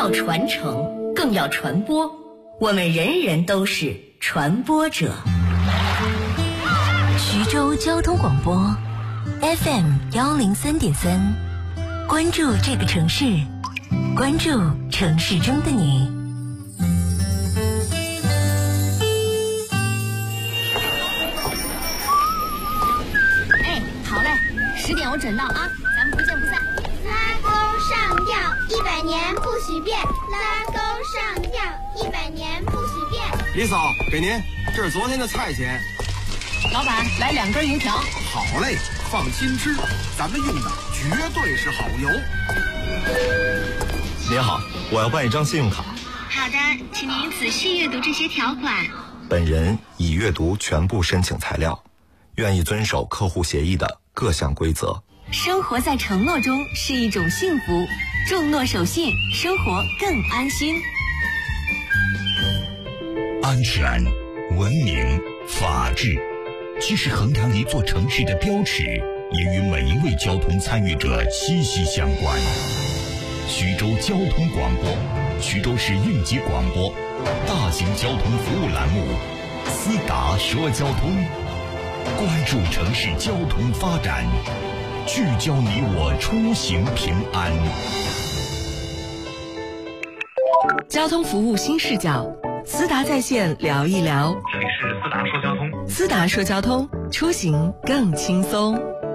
要传承，更要传播。我们人人都是传播者。 徐州交通广播 FM103.3，关注这个城市，关注城市中的你。 好嘞，10点我准到啊，咱们不见不散。 拉钩上吊，100年不许变。拉钩上吊，100年不许变。 李嫂，给您，这是昨天的菜钱。 老板，来2根油条。 好嘞，放心吃，咱们用的绝对是好油。 您好，我要办一张信用卡。 好的，请您仔细阅读这些条款。 本人已阅读全部申请材料，愿意遵守客户协议的各项规则。 生活在承诺中是一种幸福，重诺守信，生活更安心。 安全、文明、法治，既是衡量一座城市的标尺，也与每一位交通参与者息息相关。徐州交通广播，徐州市应急广播，大型交通服务栏目思达说交通，关注城市交通发展，聚焦你我出行平安。 交通服务新视角，思达在线聊一聊。 这里是思达说交通， 思达说交通，出行更轻松。